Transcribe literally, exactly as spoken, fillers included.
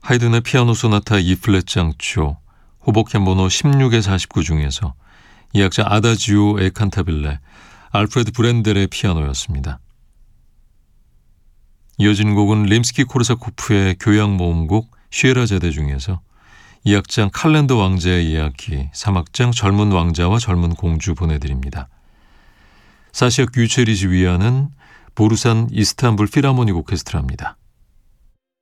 하이든의 피아노 소나타 이 플랫 장조 호보켄 번호 십육의 사십구 중에서 이 악장 아다지오 에 칸타빌레 알프레드 브렌델의 피아노였습니다. 이어진 곡은 림스키 코르사코프의 교향 모음곡 쉐라제데 중에서 이 악장 칼렌더 왕자의 이야기 삼 악장 젊은 왕자와 젊은 공주 보내드립니다. 사시아 규체리지 위안은 보르산 이스탄불 필하모닉 오케스트라입니다.